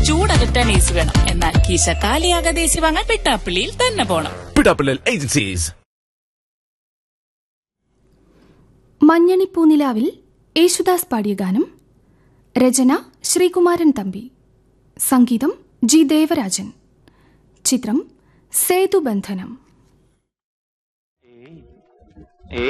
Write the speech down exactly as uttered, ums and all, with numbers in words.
ചൂടകറ്റാൻ AC വേണം. എന്നാൽ കീശ കാലിയാകാതെ AC വാങ്ങാൻ പിട്ടാപ്പിള്ളിയിൽ തന്നെ പോണം. പിട്ടാപ്പിള്ളി ഏജൻസീസ്. മഞ്ഞണി പൂനിലാവിൽ യേശുദാസ് പാടിയ ഗാനം. രചന ശ്രീകുമാരൻ തമ്പി. സംഗീതം ജി ദേവരാജൻ. ചിത്രം സേതുബന്ധനം.